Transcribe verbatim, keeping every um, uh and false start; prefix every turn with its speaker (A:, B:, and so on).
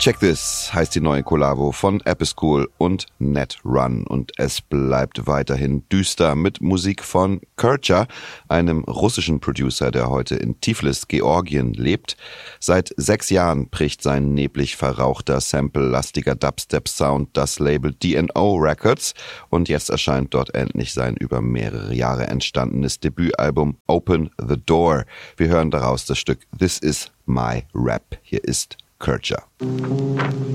A: Check This heißt die neue Kollabo von Episcool und Netrun und es bleibt weiterhin düster mit Musik von Kurtja, einem russischen Producer, der heute in Tiflis, Georgien lebt. Seit sechs Jahren bricht sein neblig verrauchter, sample-lastiger Dubstep-Sound das Label D and O Records und jetzt erscheint dort endlich sein über mehrere Jahre entstandenes Debütalbum Open the Door. Wir hören daraus das Stück This Is My Rap. Hier ist Kurtja.